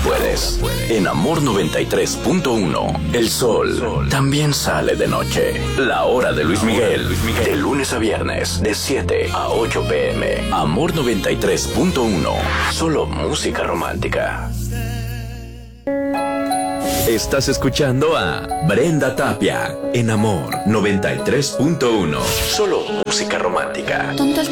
puedes. En Amor 93.1, el sol también sale de noche. La hora de Luis Miguel, de lunes a viernes, de 7 a 8 p.m. Amor 93.1, solo música romántica. Estás escuchando a Brenda Tapia en Amor 93.1, solo música romántica. Tonto el